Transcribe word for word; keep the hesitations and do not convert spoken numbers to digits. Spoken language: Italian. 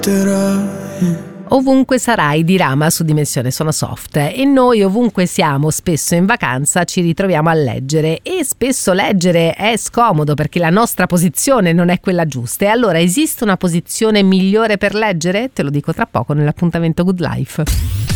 Ovunque sarai di Rama su Dimensione Sono Soft, e noi ovunque siamo, spesso in vacanza, ci ritroviamo a leggere, e spesso leggere è scomodo perché la nostra posizione non è quella giusta. E allora esiste una posizione migliore per leggere? Te lo dico tra poco nell'appuntamento Good Life.